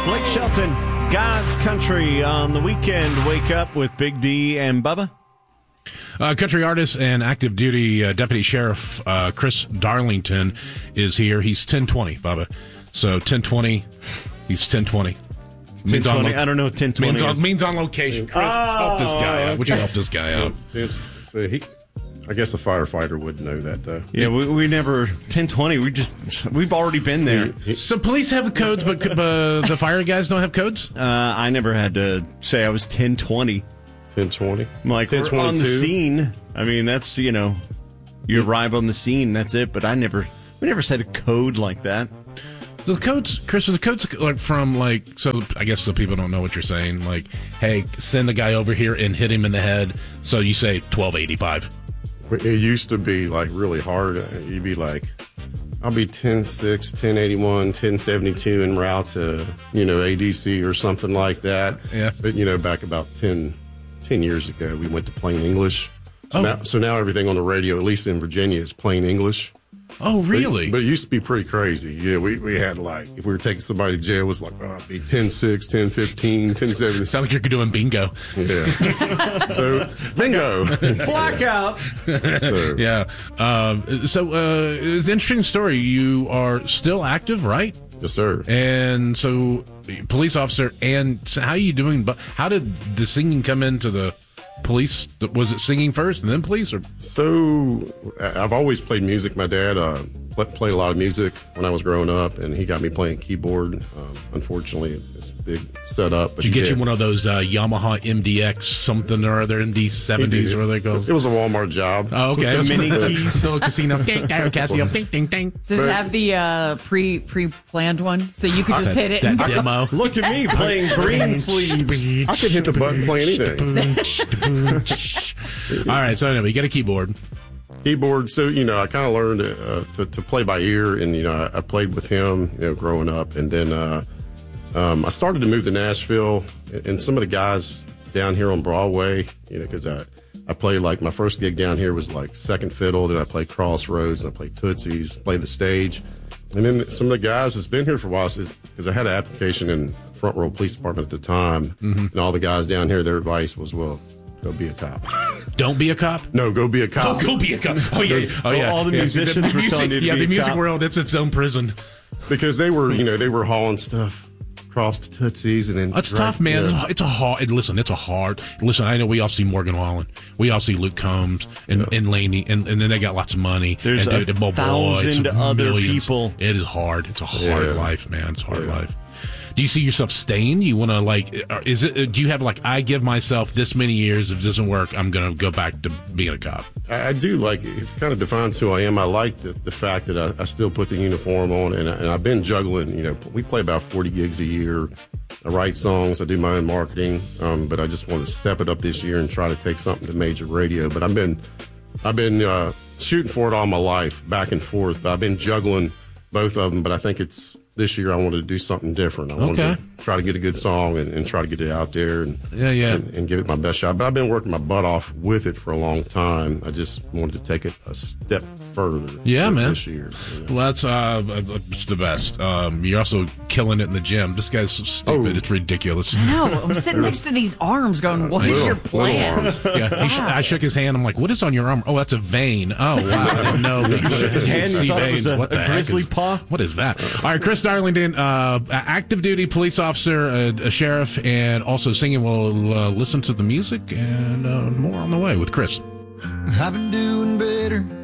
Blake Shelton, God's Country on the weekend. Wake up with Big D and Bubba. Country artist and active duty Deputy Sheriff Chris Darlington is here. He's 1020, Bubba. So 1020, he's 1020. 1020. I don't know what 1020 means on location. Chris, help this guy out. Would you help this guy out? So I guess a firefighter would know that, though. Yeah, we never 1020. We've already been there. So police have the codes, but the fire guys don't have codes. I never had to say I was 1020. 1020. Like, we're on the scene. I mean, that's, you arrive on the scene. That's it. But we never said a code like that. The codes, Chris, are the codes like from so I guess so people don't know what you're saying. Like, hey, send the guy over here and hit him in the head. So you say 1285. It used to be like really hard. You'd be like, I'll be 10-6, 1081, 1072 en route to, ADC or something like that. Yeah. But, back about 10 years ago, we went to plain English. So now everything on the radio, at least in Virginia, is plain English. Oh, really? But it used to be pretty crazy. Yeah, we had if we were taking somebody to jail, it was like, it'd be 10-6, 10-15, 10-7. Sounds like you're doing bingo. Yeah. So, bingo. Blackout. Yeah. It's an interesting story. You are still active, right? Yes, sir. And so, police officer, and so how are you doing? But how did the singing come into the police? Was it singing first and then police? Or so I've always played music. My dad played a lot of music when I was growing up, and he got me playing keyboard. Unfortunately, it's a big setup. Did you get you one of those Yamaha MDX something or other, MD70s or what they call? It was a Walmart job. Oh, okay. The mini keys. Still a casino. Casio. Ding, ding, ding. Does it have the pre-planned one so you could just hit it? That demo. Look at me playing green sleeves. I could hit the button, play anything. All right, so anyway, you got a keyboard. So I kind of learned to play by ear, and I played with him growing up, and then I started to move to Nashville, and some of the guys down here on Broadway, because I played, like, my first gig down here was like second fiddle, then I played Crossroads, and I played Tootsie's, played the stage, and then some of the guys that's been here for a while, because I had an application in Front Row Police Department at the time, and all the guys down here, their advice was, well, go be a cop. Don't be a cop? No, go be a cop. Oh, go be a cop. Oh, yeah. All the musicians were telling you to be a cop. The music world, it's its own prison. Because they were, they were hauling stuff across the Tootsies, and then it's tough, man. It's a hard. Listen, it's a hard. Listen, I know we all see Morgan Wallen, we all see Luke Combs and Laney, and then they got lots of money. There's and 1,000 other people. It is hard. It's a hard life, man. It's a hard life. Do you see yourself staying? You want to do you have I give myself this many years, if it doesn't work, I'm going to go back to being a cop? I do it's kind of defines who I am. I like the fact that I still put the uniform on, and I've been juggling, we play about 40 gigs a year. I write songs, I do my own marketing, but I just want to step it up this year and try to take something to major radio. But I've been shooting for it all my life, back and forth, but I've been juggling both of them, but I think this year I wanted to do something different. I wanted to try to get a good song and try to get it out there and give it my best shot. But I've been working my butt off with it for a long time. I just wanted to take it a step further. Yeah, man. This year. Well, that's it's the best. You're also killing it in the gym. This guy's so stupid. It's ridiculous. No, I'm sitting next to these arms going, what is your plan? I shook his hand. I'm like, what is on your arm? Oh, that's a vein. Oh, wow. I didn't know that you shook his hand. See veins. What the heck? Grizzly paw? What is that? All right, Chris Darlington, active duty police officer, a sheriff, and also singing. We'll listen to the music and more on the way with Chris. I've been doing better